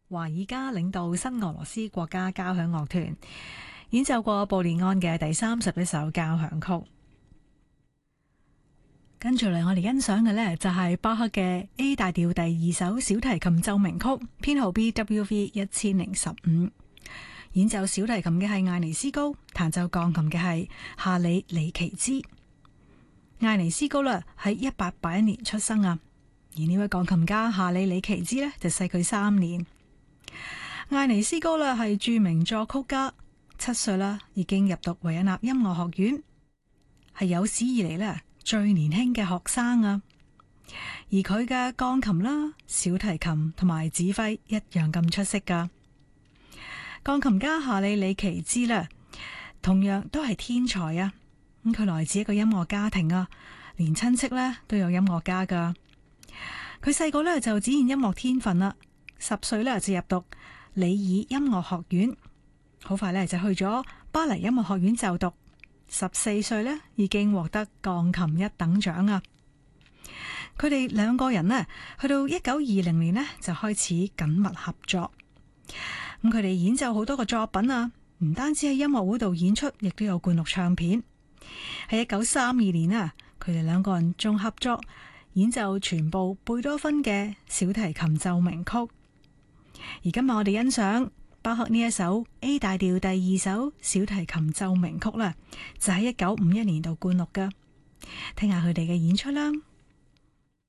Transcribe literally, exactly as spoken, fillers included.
華爾加領導新俄羅斯國家交響樂團演奏過布列安嘅第三十一首交響曲。跟住嚟，我哋欣賞嘅呢就係巴赫嘅 A 大調第二首小提琴奏鳴曲，編號 B W V 一千零十五。演奏小提琴嘅係艾尼斯高，彈奏鋼琴嘅係夏里里奇茲。艾尼斯高呢喺一八八一年出生啊，而呢位鋼琴家夏里里奇茲呢就細佢三年。艾尼斯高呢係著名作曲家，七歲啦已經入讀維也納音樂學院，係有史以嚟呢最年輕嘅學生啊。而佢嘅鋼琴啦、小提琴同埋指揮一樣咁出色噶。鋼琴家夏里里奇茲呢，同樣都係天才啊。咁佢來自一個音樂家庭啊，連親戚呢都有音樂家噶。佢細個呢就展現音樂天分啦，十歲呢就入讀里爾音樂學院，好快呢就去咗巴黎音樂學院就讀。十四歲呢已經獲得鋼琴一等獎啊！佢哋兩個人呢，去到一九二零年呢就開始緊密合作。咁佢哋演奏好多個作品啊，唔單止喺音樂會度演出，亦都有灌錄唱片。喺一九三二年啊，佢哋兩個人仲合作演奏全部貝多芬嘅小提琴奏鳴曲。而今日我哋欣賞巴赫呢一首 A 大調第二首小提琴奏鳴曲啦，就喺一九五一年度灌錄噶，聽下佢哋嘅演出啦。